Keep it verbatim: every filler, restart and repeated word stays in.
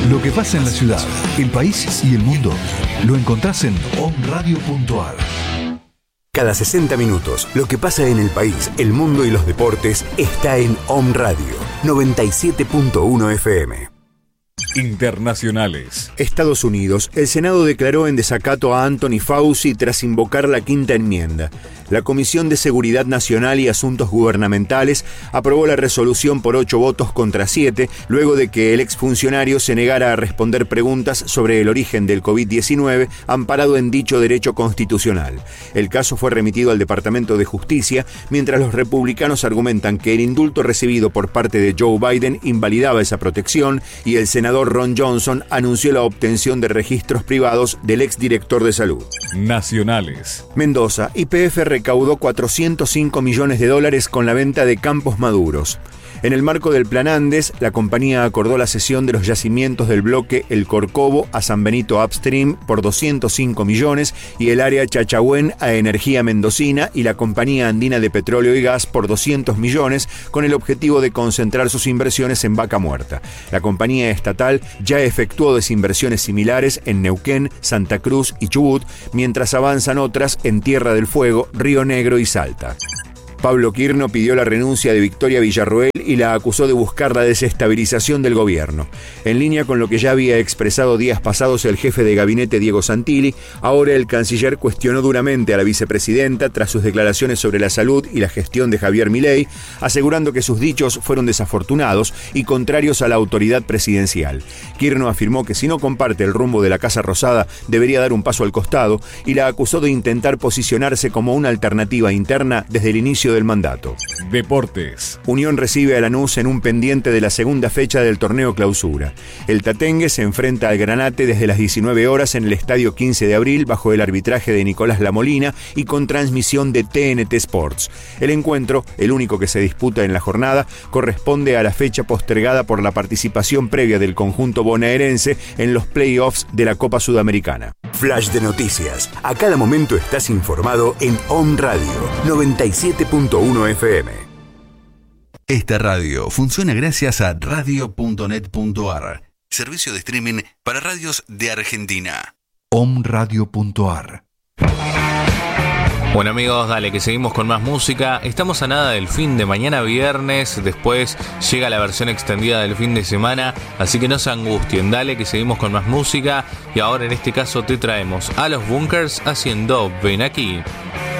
Lo que pasa en la ciudad, el país y el mundo lo encontrás en om radio punto a r. Cada sesenta minutos, lo que pasa en el país, el mundo y los deportes está en Om Radio noventa y siete punto uno F M. Internacionales. Estados Unidos. El Senado declaró en desacato a Anthony Fauci tras invocar la quinta enmienda. La Comisión de Seguridad Nacional y Asuntos Gubernamentales aprobó la resolución por ocho votos contra siete, luego de que el exfuncionario se negara a responder preguntas sobre el origen del covid diecinueve, amparado en dicho derecho constitucional. El caso fue remitido al Departamento de Justicia, mientras los republicanos argumentan que el indulto recibido por parte de Joe Biden invalidaba esa protección y el senador Ron Johnson anunció la obtención de registros privados del exdirector de salud. Nacionales. Mendoza. Y P F recaudó cuatrocientos cinco millones de dólares con la venta de campos maduros. En el marco del Plan Andes, la compañía acordó la cesión de los yacimientos del bloque El Corcovo a San Benito Upstream por doscientos cinco millones y el área Chachahuén a Energía Mendocina y la Compañía Andina de Petróleo y Gas por doscientos millones, con el objetivo de concentrar sus inversiones en Vaca Muerta. La compañía estatal ya efectuó desinversiones similares en Neuquén, Santa Cruz y Chubut, mientras avanzan otras en Tierra del Fuego, Río Negro y Salta. Pablo Quirno pidió la renuncia de Victoria Villarroel y la acusó de buscar la desestabilización del gobierno. En línea con lo que ya había expresado días pasados el jefe de gabinete Diego Santilli, ahora el canciller cuestionó duramente a la vicepresidenta tras sus declaraciones sobre la salud y la gestión de Javier Milei, asegurando que sus dichos fueron desafortunados y contrarios a la autoridad presidencial. Quirno afirmó que si no comparte el rumbo de la Casa Rosada, debería dar un paso al costado y la acusó de intentar posicionarse como una alternativa interna desde el inicio del mandato. Deportes. Unión recibe a Lanús en un pendiente de la segunda fecha del torneo Clausura. El Tatengue se enfrenta al Granate desde las diecinueve horas en el Estadio quince de abril bajo el arbitraje de Nicolás Lamolina y con transmisión de T N T Sports. El encuentro, el único que se disputa en la jornada, corresponde a la fecha postergada por la participación previa del conjunto bonaerense en los playoffs de la Copa Sudamericana. Flash de noticias. A cada momento estás informado en Om Radio noventa y siete punto uno F M. Esta radio funciona gracias a radio punto net punto a r, servicio de streaming para radios de Argentina. om radio punto a r. Bueno amigos, dale que seguimos con más música. Estamos a nada del fin de mañana viernes, después llega la versión extendida del fin de semana, así que no se angustien, dale que seguimos con más música y ahora en este caso te traemos a los Bunkers haciendo Ven Aquí.